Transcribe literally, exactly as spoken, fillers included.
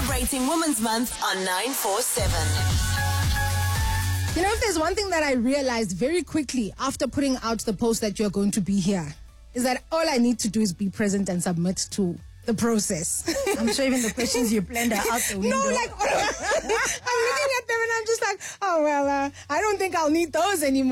Celebrating Women's Month on nine four seven. You know, if there's one thing that I realized very quickly after putting out the post that you're going to be here, is that all I need to do is be present and submit to the process. I'm sure even the questions you planned are out the window. No, like, I'm looking at them and I'm just like, oh, well, uh, I don't think I'll need those anymore.